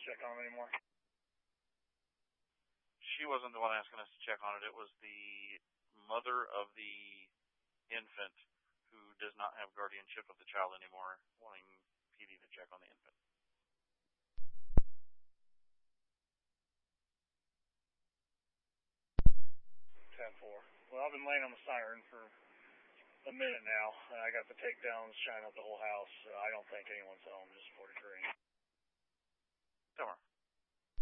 check on him anymore? She wasn't the one asking us to check on it. It was the mother of the infant who does not have guardianship of the child anymore, wanting PD to check on the infant. 10-4. Well, I've been laying on the siren for a minute now. I got the takedowns shining up the whole house. I don't think anyone's home, just 43. Summer.